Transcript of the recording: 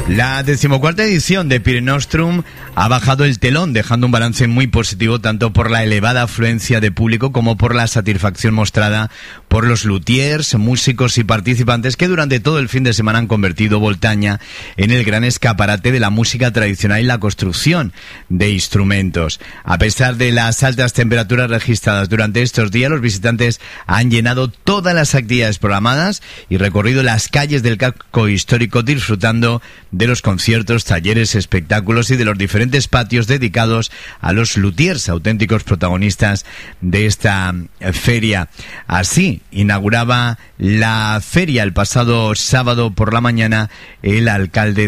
La 14ª edición de Pier Nostrum ha bajado el telón, dejando un balance muy positivo tanto por la elevada afluencia de público como por la satisfacción mostrada por los luthiers, músicos y participantes que durante todo el fin de semana han convertido Voltaña en el gran escaparate de la música tradicional y la construcción de instrumentos. A pesar de las altas temperaturas registradas durante estos días, los visitantes han llenado todas las actividades programadas y recorrido las calles del casco histórico disfrutando de los conciertos, talleres, espectáculos y de los diferentes patios dedicados a los luthiers, auténticos protagonistas de esta feria. Así inauguraba la feria el pasado sábado por la mañana el alcalde